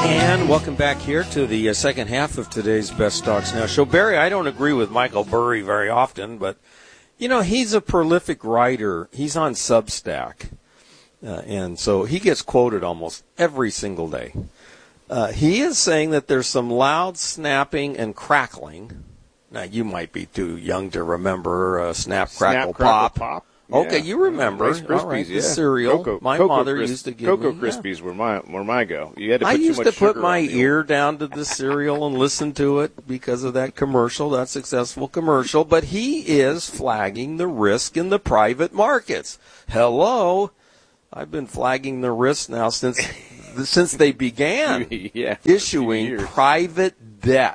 And welcome back here to the second half of today's Best Stocks Now show. Barry, I don't agree with Michael Burry very often, but, you know, he's a prolific writer. He's on Substack, and so he gets quoted almost every single day. He is saying that there's some loud snapping and crackling. Now, you might be too young to remember Snap, Crackle, Pop. Okay, Yeah. you remember. Rice Krispies, All right, yeah. the cereal. My mother used to give Cocoa me. Krispies were my go. You had to put I too used much to put sugar my on the ear down to the cereal and listen to it because of that commercial, that successful commercial. But he is flagging the risk in the private markets. Hello. I've been flagging the risk now since they began issuing private debt.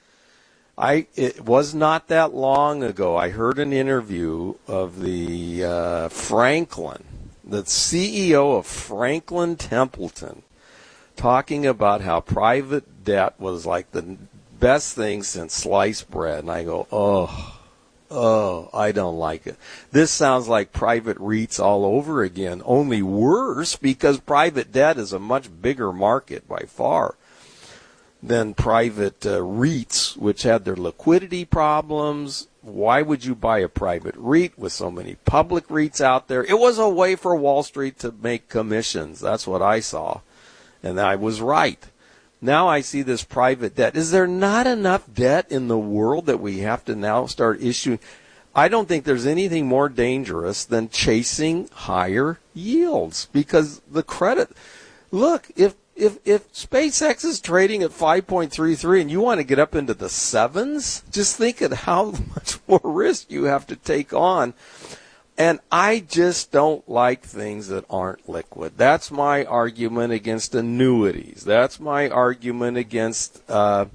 It was not that long ago. I heard an interview of the Franklin, the CEO of Franklin Templeton, talking about how private debt was like the best thing since sliced bread. And I go, oh, I don't like it. This sounds like private REITs all over again, only worse because private debt is a much bigger market by far than private REITs, which had their liquidity problems. Why would you buy a private REIT with so many public REITs out there? It was a way for Wall Street to make commissions. That's what I saw. And I was right. Now I see this private debt. Is there not enough debt in the world that we have to now start issuing? I don't think there's anything more dangerous than chasing higher yields because the credit. Look, if SpaceX is trading at 5.33 and you want to get up into the sevens, just think of how much more risk you have to take on. And I just don't like things that aren't liquid. That's my argument against annuities. That's my argument against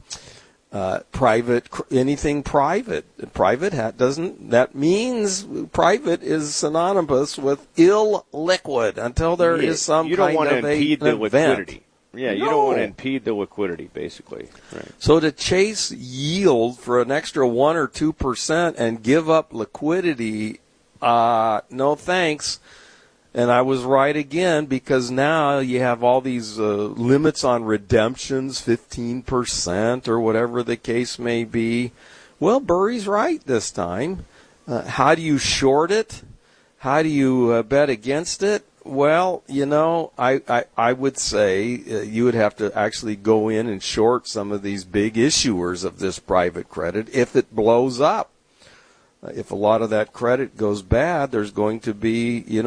anything private. That means private is synonymous with illiquid until there is some kind of You don't want to impede the liquidity. Yeah, you don't want to impede the liquidity, basically. Right. So to chase yield for an extra 1 or 2% and give up liquidity, no thanks. And I was right again because now you have all these limits on redemptions, 15% or whatever the case may be. Well, Burry's right this time. How do you short it? How do you bet against it? Well, you know, I would say you would have to actually go in and short some of these big issuers of this private credit if it blows up. If a lot of that credit goes bad, there's going to be, there's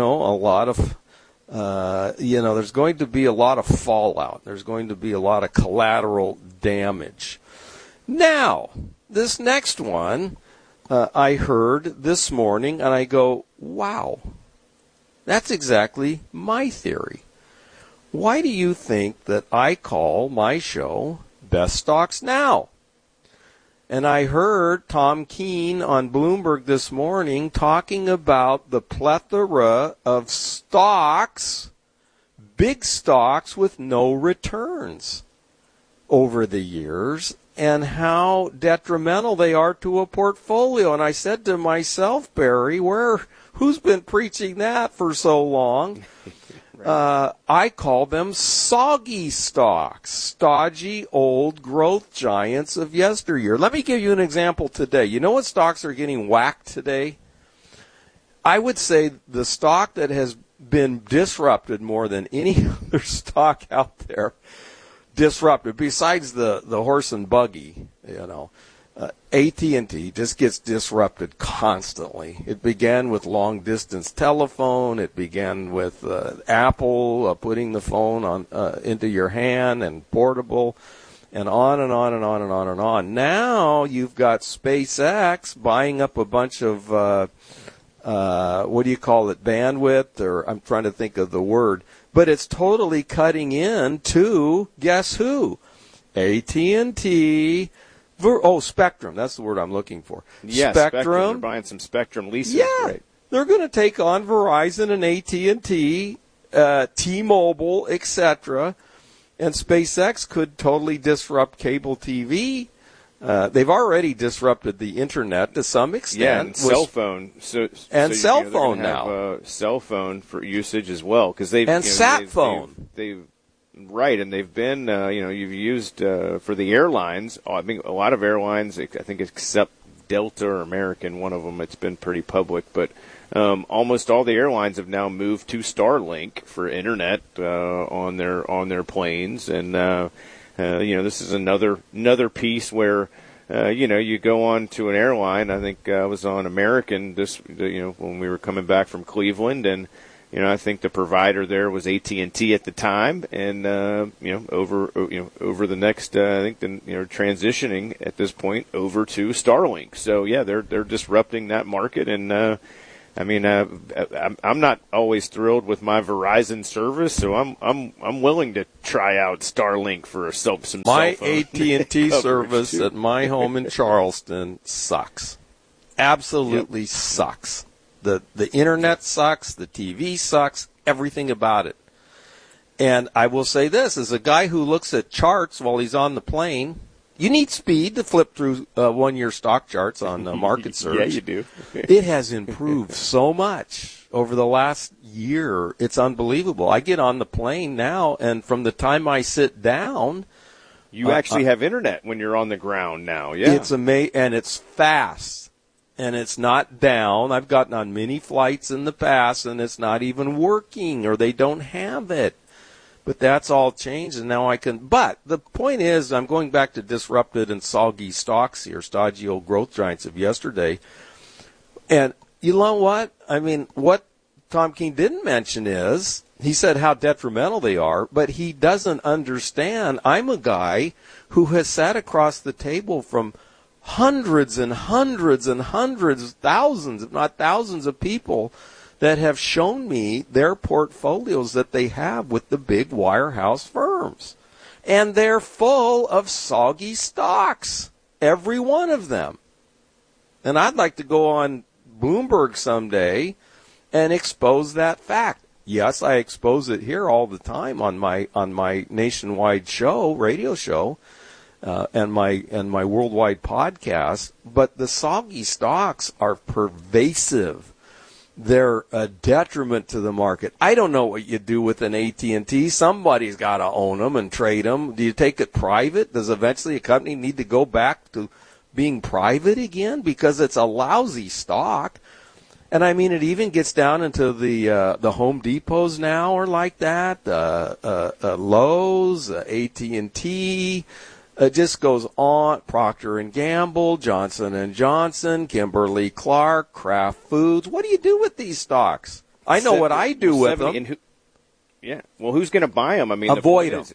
going to be a lot of fallout. There's going to be a lot of collateral damage. Now, this next one I heard this morning, and I go, wow. That's exactly my theory. Why do you think that I call my show Best Stocks Now? And I heard Tom Keene on Bloomberg this morning talking about the plethora of stocks, big stocks with no returns over the years and how detrimental they are to a portfolio. And I said to myself, Barry, who's been preaching that for so long? Right. I call them soggy stocks, stodgy old growth giants of yesteryear. Let me give you an example today. You know what stocks are getting whacked today? I would say the stock that has been disrupted more than any other stock out there, disrupted, besides the horse and buggy, AT&T just gets disrupted constantly. It began with long-distance telephone. It began with Apple putting the phone on into your hand and portable, and on and on and on and on and on. Now you've got SpaceX buying up a bunch of, what do you call it, bandwidth, or I'm trying to think of the word. But it's totally cutting into, guess who? AT&T. Spectrum. That's the word I'm looking for. Yeah, Spectrum. They're buying some Spectrum leases. Yeah, right. They're going to take on Verizon and AT&T, T-Mobile, etc. And SpaceX could totally disrupt cable TV. They've already disrupted the internet to some extent. Yeah, and cell phone. Cell phone now. Cell phone for usage as well, because they've sat phone. They've Right, and they've been, you've used for the airlines. I mean, a lot of airlines, I think except Delta or American, one of them, it's been pretty public, but almost all the airlines have now moved to Starlink for internet on their planes, and this is another piece where you go on to an airline. I think I was on American when we were coming back from Cleveland, and I think the provider there was AT&T at the time, and over the next transitioning at this point over to Starlink. So yeah, they're disrupting that market, and I'm not always thrilled with my Verizon service, so I'm willing to try out Starlink for some my cell phone AT&T service at my home in Charleston sucks. Absolutely sucks. The internet sucks, the TV sucks, everything about it. And I will say this, as a guy who looks at charts while he's on the plane, you need speed to flip through one-year stock charts on Market Search. Yeah, you do. It has improved so much over the last year. It's unbelievable. I get on the plane now, and from the time I sit down, you actually have internet when you're on the ground now. Yeah, it's amazing, and it's fast. And it's not down. I've gotten on many flights in the past, and it's not even working, or they don't have it. But that's all changed, and now I can. But the point is, I'm going back to disrupted and soggy stocks here, stodgy old growth giants of yesterday. And you know what? I mean, what Tom Keene didn't mention is, he said how detrimental they are, but he doesn't understand. I'm a guy who has sat across the table from hundreds and hundreds and hundreds, thousands, if not thousands of people that have shown me their portfolios that they have with the big wirehouse firms. And they're full of soggy stocks, every one of them. And I'd like to go on Bloomberg someday and expose that fact. Yes, I expose it here all the time on my nationwide show, radio show. And my worldwide podcast, but the soggy stocks are pervasive. They're a detriment to the market. I don't know what you do with an AT&T. Somebody's got to own them and trade them. Do you take it private? Does eventually a company need to go back to being private again because it's a lousy stock? And I mean, it even gets down into the Home Depots now are like that. Lowe's, AT&T. It just goes on. Procter & Gamble, Johnson & Johnson, Kimberly-Clark, Kraft Foods. What do you do with these stocks? I know what I do with them. Well, who's going to buy them? I mean, avoid them.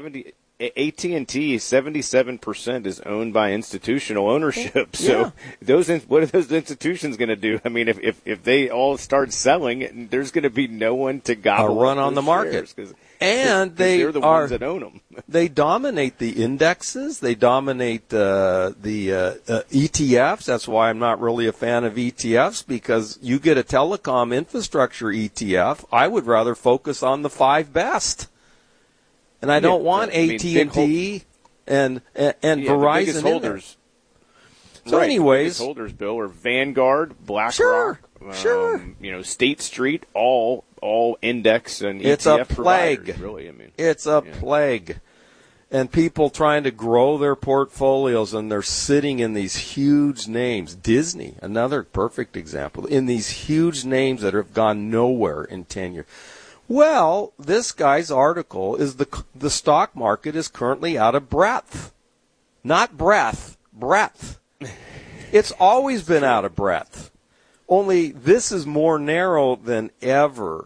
AT&T 77% is owned by institutional ownership. So what are those institutions going to do? I mean, if they all start selling, there's going to be no one to gobble run on the market. And they're the ones that own them. They dominate the indexes. They dominate the ETFs. That's why I'm not really a fan of ETFs, because you get a telecom infrastructure ETF. I would rather focus on the 5 best. And I don't want AT&T and Verizon in there. So anyways. The holders, Bill, are Vanguard, BlackRock, State Street, all index and it's ETF a plague. Providers, really. I mean, it's a plague. And people trying to grow their portfolios, and they're sitting in these huge names. Disney, another perfect example, in these huge names that have gone nowhere in 10 years. Well, this guy's article is the stock market is currently out of breath. Not breath, breadth. It's always been out of breath. Only this is more narrow than ever.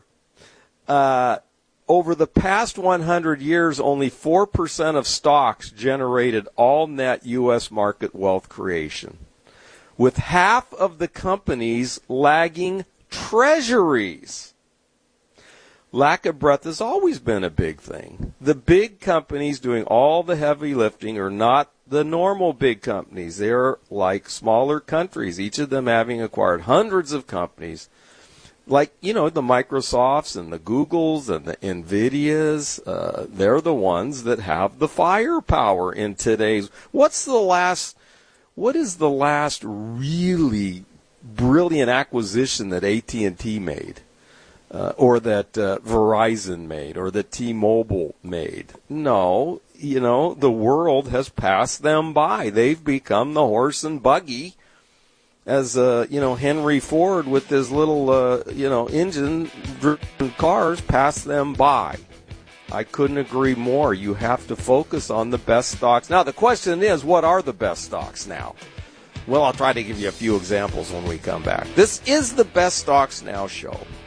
Over the past 100 years, only 4% of stocks generated all net U.S. market wealth creation, with half of the companies lagging treasuries. Lack of breadth has always been a big thing. The big companies doing all the heavy lifting are not the normal big companies. They're like smaller countries, each of them having acquired hundreds of companies. Like, the Microsofts and the Googles and the NVIDIAs, they're the ones that have the firepower in today's. What is the last really brilliant acquisition that AT&T made? or that Verizon made, or that T-Mobile made. No, the world has passed them by. They've become the horse and buggy, as Henry Ford with his little engine-driven cars passed them by. I couldn't agree more. You have to focus on the best stocks. Now, the question is, what are the best stocks now? Well, I'll try to give you a few examples when we come back. This is the Best Stocks Now show.